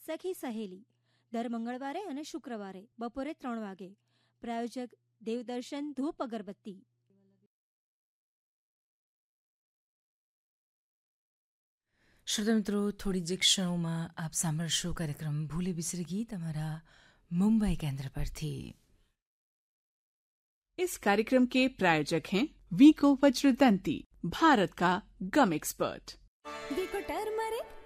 સખી સહેલી દર મંગળવારે અને શુક્રવારે બપોરે 3 વાગે. પ્રાયોજક દેવદર્શન ધૂપ અગરબત્તી. શ્રોતા મિત્રો, થોડી જ ક્ષણોમાં આપ સાંભળશો કાર્યક્રમ ભૂલે બિસરી ગીત અમારા मुंबई केंद्र पर थी. इस कार्यक्रम के प्रायोजक हैं वीको वज्रदंती, भारत का गम एक्सपर्ट. वीको टर्मरिक